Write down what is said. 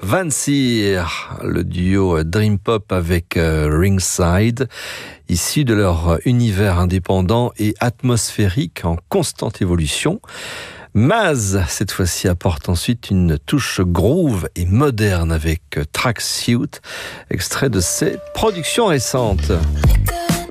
Vansir, le duo Dream Pop avec Ringside, issu de leur univers indépendant et atmosphérique en constante évolution. Maz, cette fois-ci, apporte ensuite une touche groove et moderne avec Tracksuit, extrait de ses productions récentes.